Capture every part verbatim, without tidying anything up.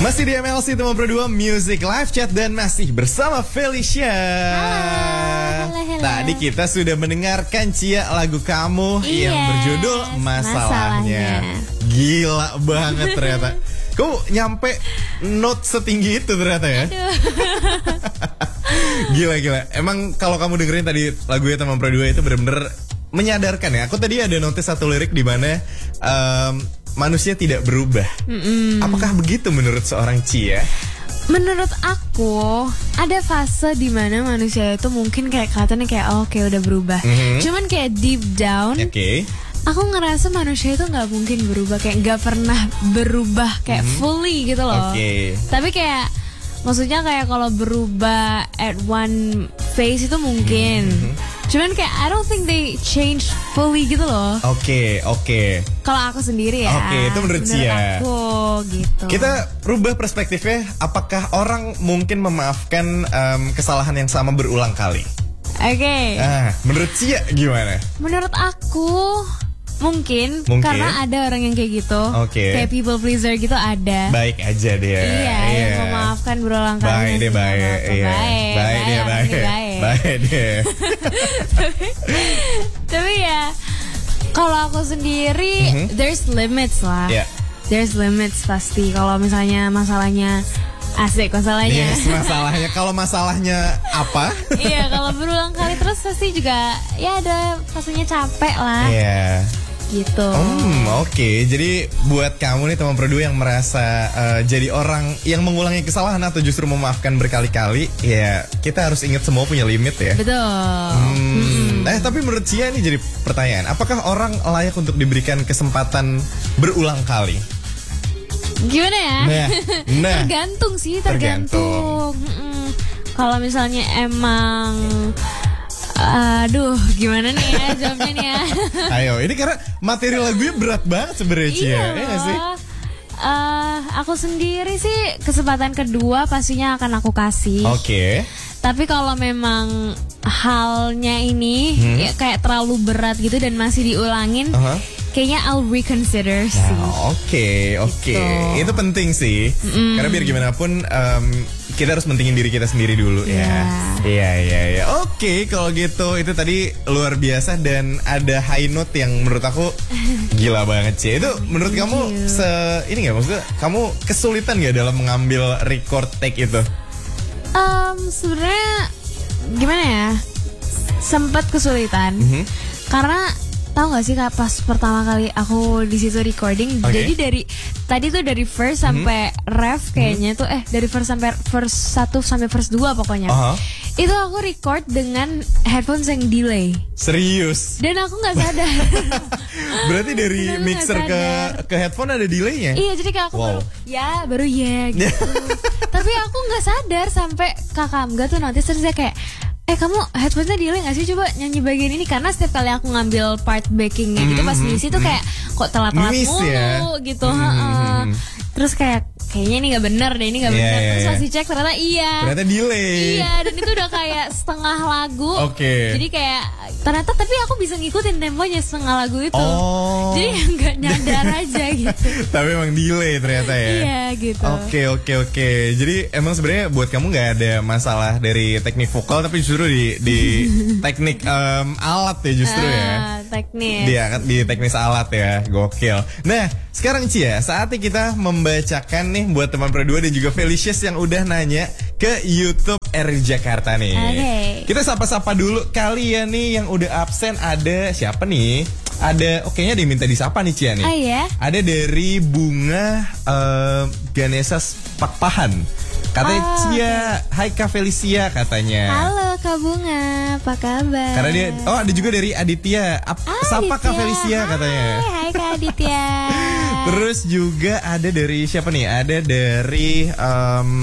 Masih di M L C Teman Berdua Music Live Chat dan masih bersama Felicia. Halo, halo, halo. Tadi kita sudah mendengarkan Cia lagu kamu Yes, yang berjudul Masalahnya. Masalahnya. Gila banget ternyata. Kamu nyampe note setinggi itu ternyata ya. Gila-gila. Emang kalau kamu dengerin tadi lagunya Teman Berdua itu bener-bener menyadarkan ya. Aku tadi ada notice satu lirik di mana um, manusia tidak berubah. Mm-mm. Apakah begitu menurut seorang Cia? Menurut aku ada fase di mana manusia itu mungkin kayak kelihatannya kayak oh kayak udah berubah. Mm-hmm. Cuman kayak deep down, okay. aku ngerasa manusia itu nggak mungkin berubah, kayak nggak pernah berubah kayak mm-hmm. fully gitu loh. Okay. Tapi kayak maksudnya kayak kalau berubah at one phase itu mungkin. Mm-hmm. Cuman kayak I don't think they change fully gitu loh. Oke, okay, oke. Okay. Kalau aku sendiri ya. Oke, okay, itu menurut Cia. Aku gitu. Kita rubah perspektifnya. Apakah orang mungkin memaafkan um, kesalahan yang sama berulang kali? Oke. Okay. Ah, menurut Cia gimana? Menurut aku mungkin, mungkin karena ada orang yang kayak gitu. Oke. Okay. Kayak people pleaser gitu ada. Baik aja dia. Iya, iya. yang memaafkan berulang kali. Baik deh, baik. Iya. Baik. Baik dia, baik. Baik. Baik deh. tapi, tapi ya kalau aku sendiri mm-hmm. there's limits lah. Yeah. There's limits pasti kalau misalnya masalahnya asik masalahnya. Yes, masalahnya kalau masalahnya apa? Iya, kalau berulang kali terus pasti juga ya ada fasenya capek lah. Iya. Yeah. Gitu. Hmm, oke. Okay. Jadi buat kamu nih teman berdua yang merasa uh, jadi orang yang mengulangi kesalahan atau justru memaafkan berkali-kali, ya kita harus ingat semua punya limit ya. Betul. Hmm. Eh tapi menurut Cia ini jadi pertanyaan, apakah orang layak untuk diberikan kesempatan berulang kali? Gimana ya? Nah, nah. tergantung sih, tergantung. tergantung. Kalau misalnya emang aduh, gimana nih ya jawabnya nih ya? Ayo, ini karena materi lagunya berat banget sebenarnya Cia. Iya, ya sih? Uh, aku sendiri sih kesempatan kedua pastinya akan aku kasih. Oke. Okay. Tapi kalau memang halnya ini hmm? ya kayak terlalu berat gitu dan masih diulangin, uh-huh. kayaknya I'll reconsider sih. Nah, oke, oke. Gitu. Itu penting sih. Mm. Karena biar gimana pun um, kita harus mentingin diri kita sendiri dulu yeah. ya. Iya, iya, iya. Oke, kalau gitu itu tadi luar biasa dan ada high note yang menurut aku gila banget sih. Itu menurut Thank kamu you. se ini nggak maksudnya kamu kesulitan nggak dalam mengambil record take itu? Um, sebenarnya gimana ya? Sempat kesulitan. Mm-hmm. Karena tahu nggak sih kak pas pertama kali aku di situ recording, okay. jadi dari tadi tuh dari verse sampai mm-hmm. ref kayaknya mm-hmm. tuh eh dari verse sampai verse satu sampai verse dua pokoknya. Uh-huh. Itu aku record dengan headphones yang delay. Serius? Dan aku nggak sadar. Berarti dari mixer ke ke headphone ada delaynya? Iya, jadi kayak aku wow. baru ya baru ya gitu. Tapi aku nggak sadar sampai kakak Amga tuh notice terus dia kayak eh kamu headphone-nya delay gak sih, coba nyanyi bagian ini, karena setiap kali aku ngambil part backingnya mm-hmm. gitu pas ngisi tuh kayak kok telat-telat mulu ya? gitu mm-hmm. Terus kayak kayaknya ini gak bener deh, ini gak bener yeah, terus yeah, masih cek ternyata iya ternyata delay iya, dan itu udah kayak setengah lagu. Okay. Jadi kayak ternyata tapi aku bisa ngikutin temponya setengah lagu itu. Oh. Jadi gak nyadar aja gitu. Tapi emang delay ternyata ya. Iya gitu. Oke okay, oke okay, oke okay. Jadi emang sebenarnya buat kamu gak ada masalah dari teknik vokal, tapi justru di, di teknik um, alat ya justru uh, ya. Teknis. Dia kan di teknis alat ya. Gokil. Nah sekarang Cia, saatnya kita membacakan nih buat teman berdua dan juga Felicious yang udah nanya ke YouTube R Jakarta nih. Okay. Kita sapa-sapa dulu kalian nih yang udah absen. Ada siapa nih? Ada, oke nya diminta disapa nih Cia nih. Oh iya? Ada dari Bunga uh, Ganesha Pakpahan. Katanya oh, Cia, okay. Hai Kak Felicia katanya. Halo Kak Bunga, apa kabar? Karena dia, oh ada juga dari Aditya. Ap, ah, sapa Aditya. Kak Felicia katanya. Hai, hai Kak Aditya. Terus juga ada dari siapa nih? Ada dari um,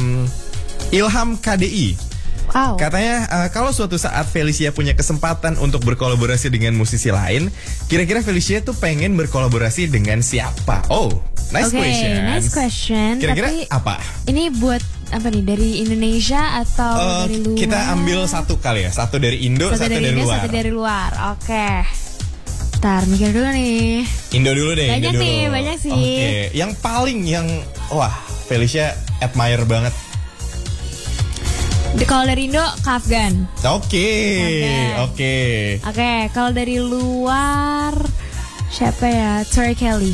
Ilham K D I. Wow. Katanya uh, kalau suatu saat Felicia punya kesempatan untuk berkolaborasi dengan musisi lain, kira-kira Felicia tuh pengen berkolaborasi dengan siapa? Oh, nice okay, question. Nice question. Kira-kira tapi apa? Ini buat apa nih, dari Indonesia atau uh, dari luar? Kita ambil satu kali ya, satu dari Indo, satu, satu dari, dari Indo, luar. Satu dari luar. Oke. Okay. Ntar mikir dulu nih. Indo dulu deh. Banyak Indo nih, dulu. banyak sih. Oke, okay. Yang paling yang wah Felicia admire banget. Kalau dari Indo, Afgan. Oke, oke. Oke, kalau dari luar siapa ya? Tori Kelly.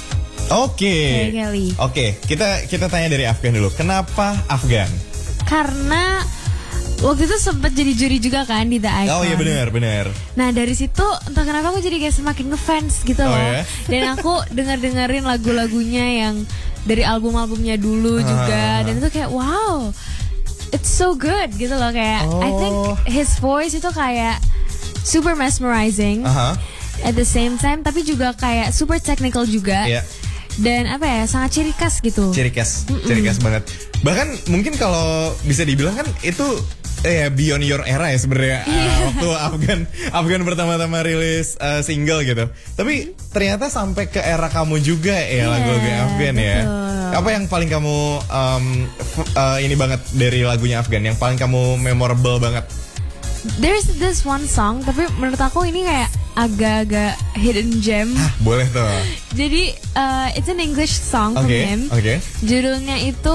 Oke. Tori Kelly. Oke, kita kita tanya dari Afgan dulu. Kenapa Afgan? Karena waktu itu sempat jadi juri juga kan di The Icon. Oh iya benar, benar. Nah dari situ entah kenapa aku jadi kayak semakin ngefans gitu loh. Oh, ya? Dan aku denger-dengerin lagu-lagunya yang dari album-albumnya dulu juga. Dan itu kayak wow, it's so good gitu loh. Kayak oh. I think his voice itu kayak super mesmerizing. Uh-huh. At the same time tapi juga kayak super technical juga. Yeah. Dan apa ya, sangat ciri khas gitu. Ciri khas, Mm-mm. ciri khas banget. Bahkan mungkin kalau bisa dibilang kan itu eh beyond your era ya sebenarnya. Yeah. Uh, waktu Afgan Afgan pertama-tama rilis uh, single gitu. Tapi ternyata sampai ke era kamu juga ya, yeah, lagu-lagu Afgan betul. Ya. Apa yang paling kamu um, f- uh, ini banget dari lagunya Afgan, yang paling kamu memorable banget? There's this one song, tapi menurut aku ini kayak agak-agak hidden gem. Hah, boleh tuh. Jadi uh, it's an English song okay, from him. Okay. Judulnya itu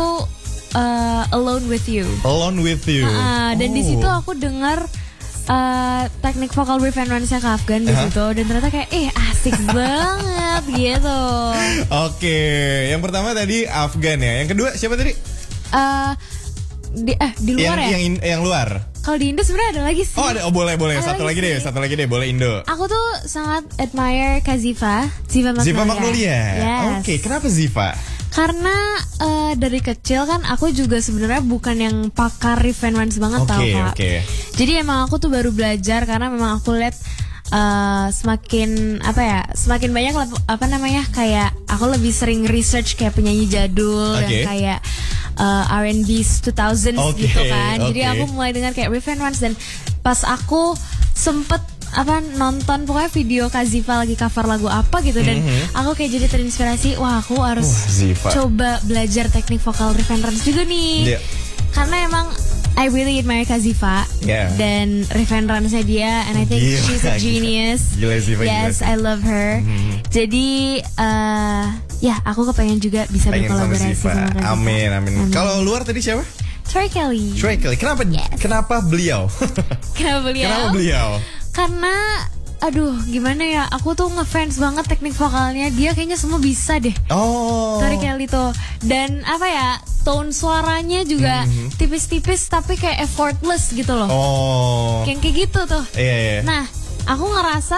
uh, Alone with You. Alone with You. Uh, dan oh. di situ aku dengar uh, teknik vokal riff and run-nya ke Afgan di uh-huh. situ, dan ternyata kayak eh asik banget gitu. Oke, okay. Yang pertama tadi Afgan ya. Yang kedua siapa tadi? Uh, di eh di luar yang, ya? Yang in, yang luar. Kalau di Indo sebenarnya ada lagi sih. Oh, ada, oh boleh boleh. Ada satu lagi, lagi deh, satu lagi deh, boleh Indo. Aku tuh sangat admire Kak Ziva, Ziva Magnolia. Ziva Magnolia. Yes. Oke, okay. Kenapa Ziva? Karena uh, dari kecil kan aku juga sebenarnya bukan yang pakar riff and runs banget okay, tau Kak. Okay. Jadi emang aku tuh baru belajar karena memang aku lihat uh, semakin apa ya, semakin banyak apa namanya kayak aku lebih sering research kayak penyanyi jadul okay. yang kayak Uh, R and B two thousands okay, gitu kan. Okay. Jadi aku mulai dengan kayak riff and runs, dan pas aku sempet apa nonton pokoknya video Kak Ziva lagi cover lagu apa gitu, dan mm-hmm. aku kayak jadi terinspirasi, wah aku harus wah, coba belajar teknik vokal riff and runs juga nih. Yeah. Karena emang I really admire Kak Ziva yeah. dan riff and runs-nya dia, and I think gila, she's a genius. Gila, Ziva, yes, gila. I love her. Mm-hmm. Jadi uh, ya aku kepengen juga bisa pengen berkolaborasi sama, sama Kak Ziva. Amin, amin. amin. Kalau luar tadi siapa? Tori Kelly. Tori Kelly. Kenapa? Yes. Kenapa beliau? Kenapa beliau? Kenapa beliau? Karena aduh gimana ya, aku tuh ngefans banget teknik vokalnya dia, kayaknya semua bisa deh. Oh. Tori Kelly tuh, dan apa ya, tone suaranya juga mm-hmm. tipis-tipis tapi kayak effortless gitu loh. Oh. Kayak kayak gitu tuh. Iya, yeah, yeah. Nah, aku ngerasa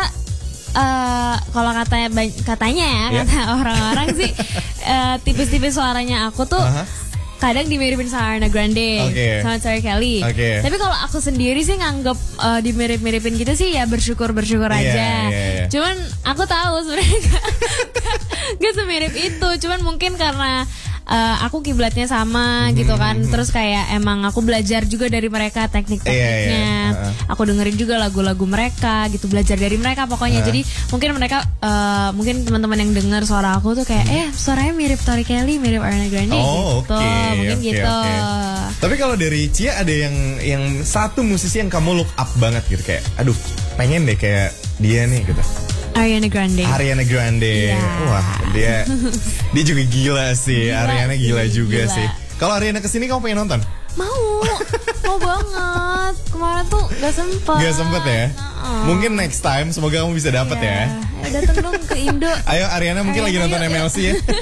uh, kalau katanya katanya ya, yeah. kata orang-orang sih uh, tipis-tipis suaranya aku tuh uh-huh. kadang dimiripin sama Ariana Grande, okay. sama Tori Kelly. Okay. Tapi kalau aku sendiri sih nganggep uh, dimirip-miripin gitu sih ya bersyukur-bersyukur aja. Yeah, yeah, yeah. Cuman aku tahu sebenarnya gak, gak semirip itu. Cuman mungkin karena uh, aku kiblatnya sama mm-hmm. gitu kan. Terus kayak emang aku belajar juga dari mereka teknik-tekniknya. Yeah, yeah. Uh-huh. Aku dengerin juga lagu-lagu mereka gitu, belajar dari mereka pokoknya. Uh-huh. Jadi mungkin mereka uh, mungkin teman-teman yang dengar suara aku tuh kayak eh suaranya mirip Tori Kelly, mirip Ariana Grande oh, gitu. Okay. Mungkin okay, gitu. Okay. Tapi kalau dari Cia ada yang yang satu musisi yang kamu look up banget gitu, kayak aduh pengen deh kayak dia nih gitu. Ariana Grande. Ariana Grande. Yeah. Wah, dia dia juga gila sih. Gila, Ariana gila sih, juga gila. sih. Kalau Ariana kesini kamu pengen nonton? Mau, mau banget. Kemarin tuh gak sempet. Gak sempet ya? Uh-uh. Mungkin next time, semoga kamu bisa dapet yeah. ya. Dateng dong ke Indo. Ayo Ariana mungkin ayo, lagi nonton ayo, M L C ya. Oke,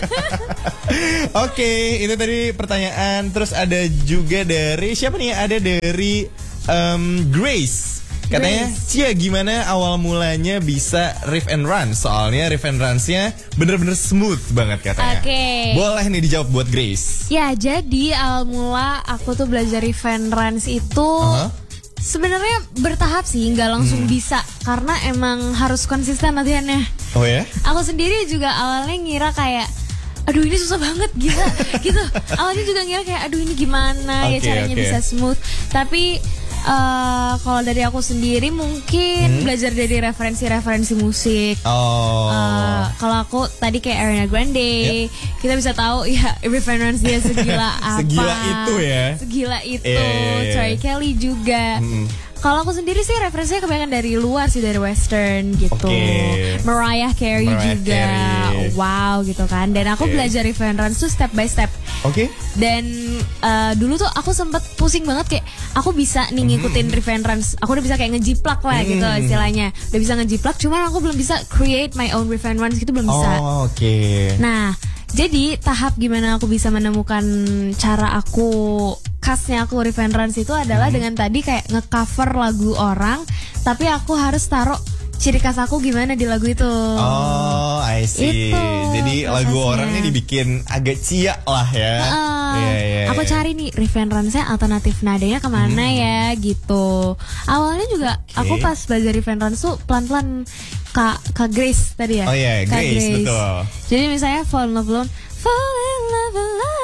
okay, itu tadi pertanyaan. Terus ada juga dari siapa nih? Ada dari um, Grace. Katanya, Grace. Cia gimana awal mulanya bisa riff and run? Soalnya riff and runs-nya bener-bener smooth banget katanya. Oke. Okay. Boleh nih dijawab buat Grace. Ya, jadi awal mula aku tuh belajar riff and runs itu uh-huh. sebenarnya bertahap sih, nggak langsung hmm. bisa. Karena emang harus konsisten latihannya. Oh ya? Aku sendiri juga awalnya ngira kayak aduh ini susah banget gila gitu. Awalnya juga ngira kayak aduh ini gimana okay, ya caranya okay. bisa smooth. Tapi uh, kalau dari aku sendiri mungkin hmm? belajar dari referensi-referensi musik. Oh. Uh, kalau aku tadi kayak Ariana Grande, yep. kita bisa tahu ya referensi dia segila apa. Segila itu ya. Segila itu. Yeah, yeah, yeah. Tori Kelly juga. Hmm. Kalau aku sendiri sih referensinya kebanyakan dari luar sih, dari western gitu. Okay. Mariah Carey Mariah juga. Carey. Wow gitu kan. Dan aku okay. belajar revenge runs tuh step by step. Oke. Okay. Dan uh, dulu tuh aku sempet pusing banget kayak aku bisa nih ngikutin mm. revenge runs. Aku udah bisa kayak ngejiplak lah mm. gitu istilahnya. Udah bisa ngejiplak, cuman aku belum bisa create my own revenge runs gitu, belum bisa. Oh, oke. Okay. Nah, jadi tahap gimana aku bisa menemukan cara aku, khasnya aku revenge runs itu adalah hmm. dengan tadi kayak nge-cover lagu orang, tapi aku harus taruh ciri khas aku gimana di lagu itu. Oh, I see. Itu jadi prosesnya. Lagu orangnya dibikin agak cia lah ya. Uh, yeah, yeah, aku yeah. cari nih revenge runs-nya alternatif nadanya kemana hmm. ya gitu. Awalnya juga okay. aku pas belajar revenge runs tuh pelan-pelan Kak, Kak Grace tadi ya. Oh iya, yeah, Grace, Grace, betul. Jadi misalnya Fall in Love Alone, Fall in Love Alone.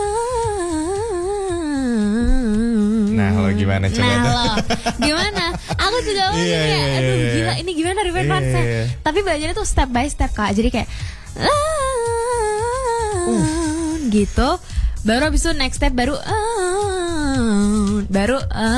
Nah, lo gimana coba? Nah, lo gimana? Aku juga mau yeah, ya, yeah, aduh yeah. gila, ini gimana revenge yeah, runs-nya? Yeah. Tapi belajarnya tuh step by step Kak. Jadi kayak uh. gitu. Baru abis itu next step baru uh, baru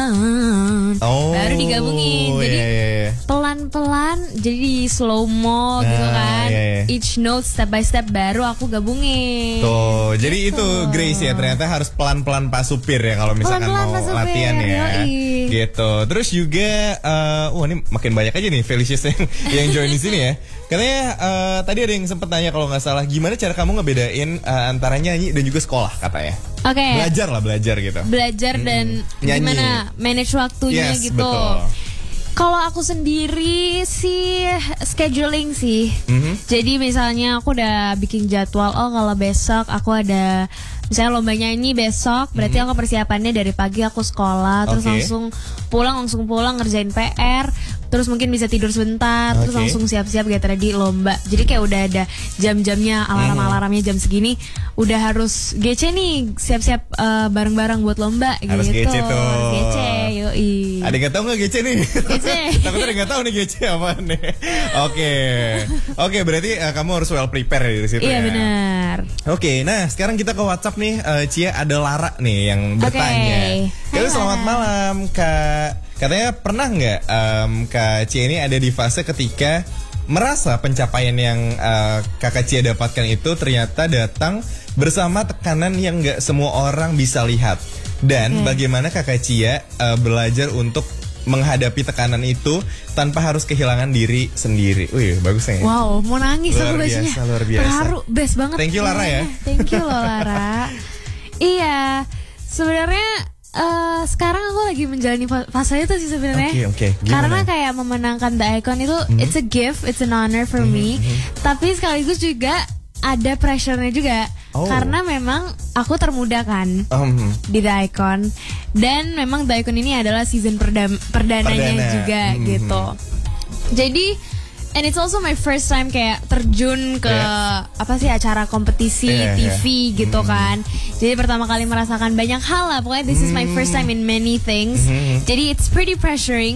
uh, oh, baru digabungin. Jadi yeah, yeah, yeah. pelan-pelan, jadi slow mo nah, gitu kan. Yeah, yeah. Each note step by step baru aku gabungin. Tuh, gitu. Jadi itu Grace ya, ternyata harus pelan-pelan Pak Supir ya kalau misalkan pelan-pelan mau latihan ya. Yoi. Gitu. Terus juga uh, wah ini makin banyak aja nih Felicious yang, yang join di sini ya. Katanya uh, tadi ada yang sempat nanya kalau nggak salah, gimana cara kamu ngebedain uh, antara nyanyi dan juga sekolah katanya? Oke. Okay. Belajar lah, belajar gitu. Belajar hmm. dan nyanyi. Gimana manage waktunya yes, gitu. Betul. Kalau aku sendiri sih scheduling sih. Mm-hmm. Jadi misalnya aku udah bikin jadwal, oh kalau besok aku ada misalnya lomba nyanyi besok, berarti mm-hmm. aku persiapannya dari pagi aku sekolah, terus okay. langsung pulang langsung pulang ngerjain P R, terus mungkin bisa tidur sebentar, okay. terus langsung siap-siap get ready lomba. Jadi kayak udah ada jam-jamnya, alarm-alarmnya jam segini, udah harus G C nih, siap-siap uh, bareng-bareng buat lomba harus gitu. G C tuh. G C, yoi. Ada yang tahu nggak G C nih? G C. Takutnya ada yang nggak tahu nih G C apa nih. Oke, oke berarti uh, kamu harus well prepare dari situ iya, ya. Iya benar. Oke, okay, nah sekarang kita ke WhatsApp nih, uh, Cia ada Lara nih yang bertanya. Halo selamat malam Kak. Katanya pernah nggak um, Kak Cia ini ada di fase ketika merasa pencapaian yang uh, Kakak Cia dapatkan itu ternyata datang bersama tekanan yang nggak semua orang bisa lihat. Dan hmm. bagaimana Kakak Cia uh, belajar untuk menghadapi tekanan itu tanpa harus kehilangan diri sendiri. Wih, bagus ya. Wow, mau nangis luar aku biasa, bacanya. Luar biasa. Terharu, best banget. Thank you Lara ya. Thank you loh Lara. Iya, sebenarnya Uh, sekarang aku lagi menjalani fase itu sih sebenarnya. Okay, okay. Karena kayak memenangkan The Icon itu mm-hmm. it's a gift, it's an honor for mm-hmm. me. Tapi sekaligus juga ada pressure-nya juga. Oh. Karena memang aku termuda kan um. di The Icon. Dan memang The Icon ini adalah season perda- perdananya Perdana. juga mm-hmm. gitu. Jadi and it's also my first time kayak terjun ke yeah. apa sih acara kompetisi yeah, T V yeah. gitu mm. kan. Jadi pertama kali merasakan banyak hal lah. Pokoknya this is my first time in many things. Mm-hmm. Jadi it's pretty pressuring.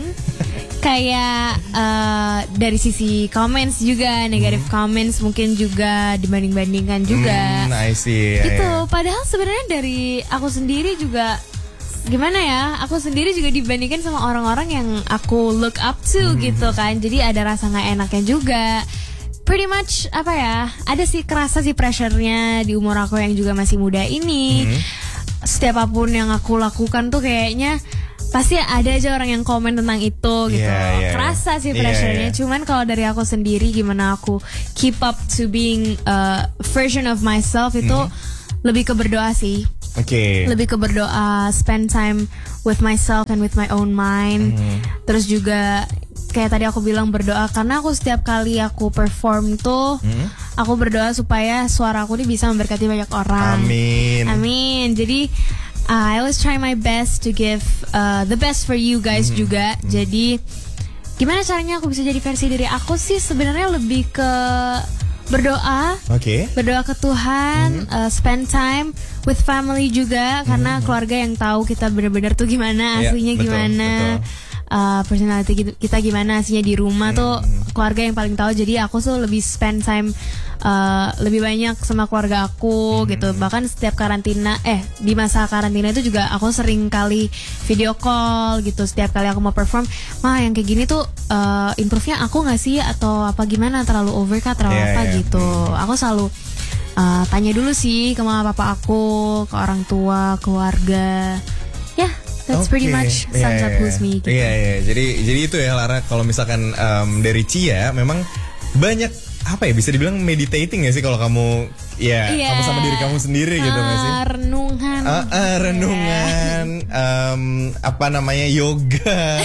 Kayak uh, dari sisi comments juga, negative mm. comments mungkin juga dibanding-bandingkan juga. Mm, I see. Gitu. Yeah, yeah. Padahal sebenarnya dari aku sendiri juga gimana ya, aku sendiri juga dibandingkan sama orang-orang yang aku look up to mm. gitu kan. Jadi ada rasa gak enaknya juga. Pretty much apa ya, ada sih kerasa sih pressure-nya di umur aku yang juga masih muda ini. Mm. Setiap apapun yang aku lakukan tuh kayaknya pasti ada aja orang yang komen tentang itu gitu. Yeah, yeah, kerasa sih pressure-nya. Yeah, yeah. Cuman kalau dari aku sendiri gimana aku keep up to being a version of myself itu mm. lebih ke berdoa sih. Okay. Lebih ke berdoa, spend time with myself and with my own mind. Mm. Terus juga kayak tadi aku bilang berdoa, karena aku setiap kali aku perform tuh mm. aku berdoa supaya suara aku nih bisa memberkati banyak orang. Amin. Amin. Jadi uh, I always try my best to give uh, the best for you guys mm. juga. Mm. Jadi gimana caranya aku bisa jadi versi diri aku sih sebenarnya lebih ke berdoa, okay. berdoa ke Tuhan, mm-hmm. uh, spend time with family juga, mm-hmm. karena keluarga yang tahu kita benar-benar tuh gimana, aslinya yeah, betul, gimana. Betul. uh, personality kita gimana aslinya di rumah hmm. tuh keluarga yang paling tahu. Jadi aku tuh lebih spend time uh, lebih banyak sama keluarga aku hmm. gitu. Bahkan setiap karantina eh di masa karantina itu juga aku sering kali video call gitu. Setiap kali aku mau perform, mah yang kayak gini tuh uh, improve-nya aku nggak sih atau apa gimana, terlalu over kah, terlalu yeah, apa yeah. gitu. Aku selalu Uh, tanya dulu sih ke mama papa aku, ke orang tua, keluarga. Ya, yeah, that's okay. pretty much sums yeah, up yeah. who's me. Gitu. Iya, yeah, yeah. jadi jadi itu ya Lara. Kalau misalkan um, dari Cia, memang banyak apa ya bisa dibilang meditating ya sih kalau kamu ya yeah. kamu sama diri kamu sendiri uh, gitu nggak sih? Renungan. Uh, uh, renungan, yeah. um, apa namanya yoga,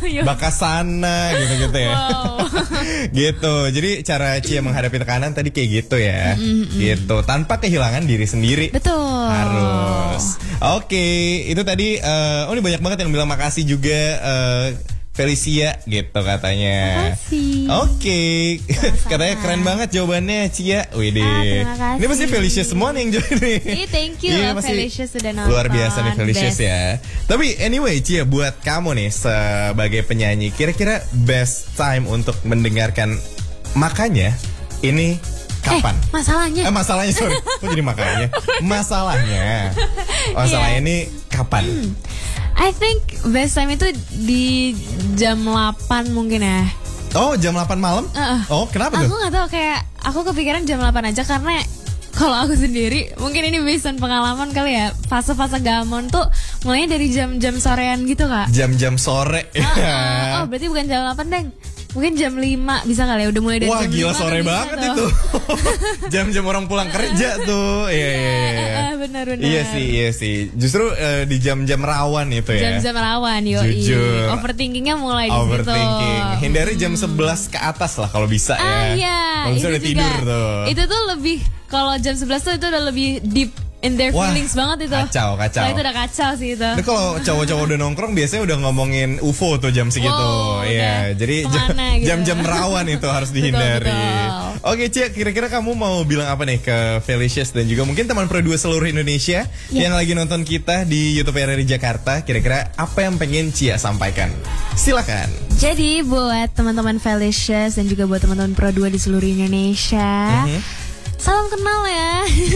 bakasana gitu-gitu ya. Wow. Gitu. Jadi cara Cia menghadapi tekanan tadi kayak gitu ya. Mm-hmm. Gitu. Tanpa kehilangan diri sendiri. Betul. Harus. Oke, okay. Itu tadi uh, oh ini banyak banget yang bilang makasih juga uh, Felicia gitu katanya. Makasih. Oke. Okay. Katanya keren banget jawabannya Cia. Widih. Ah, terima kasih. Ini pasti Felicia semua nih yang join nih. Iya, thank you yeah, Felicia sudah nonton. Luar biasa nih Felicia ya. Tapi anyway Cia, buat kamu nih sebagai penyanyi, kira-kira best time untuk mendengarkan Makanya ini kapan? Eh, masalahnya. Eh, masalahnya sorry. Kok jadi makanya? Masalahnya. Masalahnya yeah. ini kapan? Hmm. I think best time itu di jam delapan mungkin ya. Oh, jam delapan malam? Uh, oh, kenapa aku tuh? Aku gak tahu, kayak aku kepikiran jam delapan aja karena kalau aku sendiri, mungkin ini based on pengalaman kali ya, fase-fase gamon tuh mulainya dari jam-jam sorean gitu Kak. Jam-jam sore. Uh, uh, oh, berarti bukan jam delapan deng. Mungkin jam lima bisa kali ya, udah mulai dari Wah, jam gila lima sore banget tuh. Itu. Jam-jam orang pulang kerja tuh. Iya, iya, iya. Benar-benar. Iya sih, iya sih. Justru uh, di jam-jam rawan itu ya. Jam-jam rawan, yoi. Jujur. Overthinkingnya mulai di situ. Overthinking. Hindari jam sebelas ke atas lah kalau bisa ya. Ah iya. Kalau bisa udah tidur tuh. Itu tuh lebih, kalau jam sebelas tuh itu udah lebih deep in their Wah, feelings banget itu. Kacau, kacau. Nah, itu udah kacau sih itu. Nah, kalau cowok-cowok udah nongkrong biasanya udah ngomongin U F O tuh jam segitu. Wow, iya, jadi jam-jam gitu. Rawan itu harus dihindari. Betul, betul. Oke, Cia, kira-kira kamu mau bilang apa nih ke Felicious dan juga mungkin teman Pro dua seluruh Indonesia yeah. yang lagi nonton kita di YouTube R R I Jakarta, kira-kira apa yang pengen Cia sampaikan? Silakan. Jadi buat teman-teman Felicious dan juga buat teman-teman Pro dua di seluruh Indonesia, mm-hmm. salam kenal ya.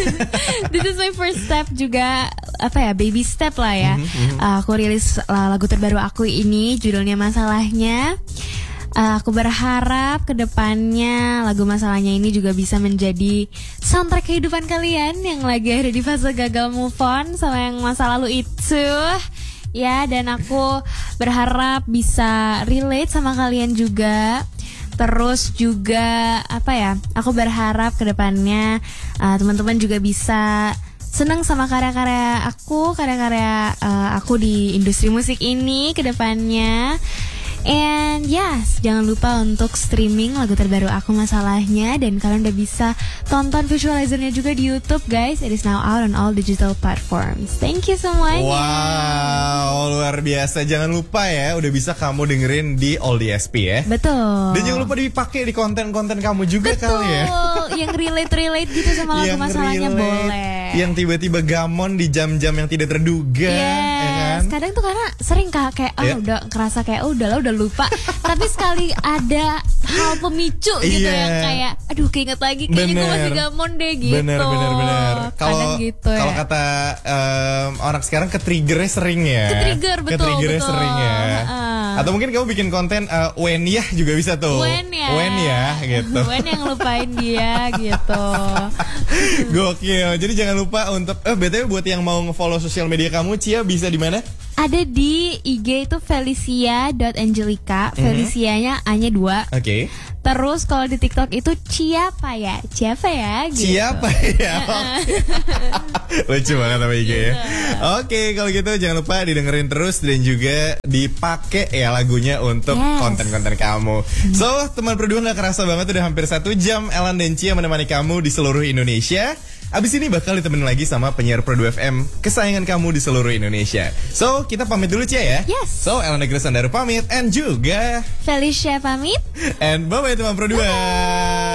This is my first step juga, apa ya, baby step lah ya. Mm-hmm. uh, Aku rilis uh, lagu terbaru aku ini, judulnya Masalahnya. uh, Aku berharap kedepannya lagu Masalahnya ini juga bisa menjadi soundtrack kehidupan kalian yang lagi ada di fase gagal move on sama yang masa lalu itu. Ya, dan aku berharap bisa relate sama kalian juga. Terus juga apa ya, aku berharap kedepannya uh, teman-teman juga bisa senang sama karya-karya aku, karya-karya uh, aku di industri musik ini kedepannya. And yes, jangan lupa untuk streaming lagu terbaru aku Masalahnya, dan kalian udah bisa tonton visualizernya juga di YouTube guys. It is now out on all digital platforms. Thank you semuanya. Wow, luar biasa. Jangan lupa ya, udah bisa kamu dengerin di All D S P ya. Betul. Dan jangan lupa dipakai di konten-konten kamu juga. Betul. Kali ya. Yang relate-relate gitu sama lagu Masalahnya relate, boleh. Yang tiba-tiba gamon di jam-jam yang tidak terduga. Yes. Ya kan? Kadang tuh karena sering kak kayak oh yeah. udah kerasa kayak oh, udah lah udah lupa. Tapi sekali ada hal pemicu gitu yeah. yang kayak aduh keinget lagi kayaknya gue masih gamon deh gitu. Bener bener bener. Kalau gitu ya. Kalau kata um, orang sekarang ketriggernya sering ya. Ketrigger betul. Ketriggernya betul. sering ya. Uh. Atau mungkin kamu bikin konten uh, when ya juga bisa tuh. When ya. When ya gitu. When yang lupain dia gitu. Gokil. Jadi jangan lupa untuk eh btw buat yang mau nge-follow sosial media kamu, Cia bisa di mana? Ada di I G itu felicia dot angelica. Mm-hmm. Felicianya A-nya dua. Oke. Okay. Terus kalau di TikTok itu Ciapa ya, Ciapa ya gitu. Ciapa ya. Lucu banget sama I G ya. Oke, okay, kalau gitu jangan lupa didengerin terus dan juga dipakai ya lagunya untuk yes. konten-konten kamu. So, teman berdua gak kerasa banget udah hampir satu jam Elan dan Cia menemani kamu di seluruh Indonesia. Abis ini bakal ditemenin lagi sama penyiar Pro dua F M kesayangan kamu di seluruh Indonesia. So, kita pamit dulu Cia ya. Yes. So, Elan Negeri Sandaru pamit and juga Felicia pamit. And bye-bye teman Pro dua.